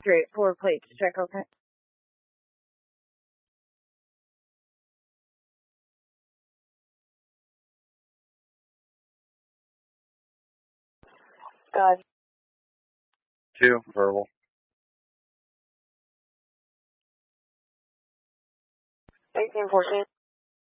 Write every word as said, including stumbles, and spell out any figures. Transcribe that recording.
three eight four plates, check, okay. God. Two, verbal. eighteen fourteen.